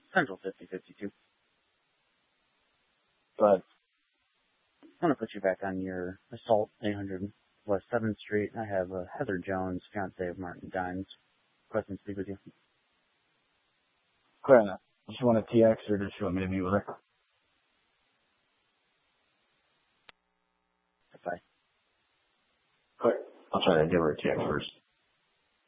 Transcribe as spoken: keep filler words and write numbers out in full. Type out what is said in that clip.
Central fifty fifty-two. But I want to put you back on your assault eight hundred West seventh Street. I have uh, Heather Jones, fiance of Martin Dines. Question to speak with you. clear enough. Does she want a T X or does she want me to meet with her? Bye. Clear. I'll try to give her a T X first.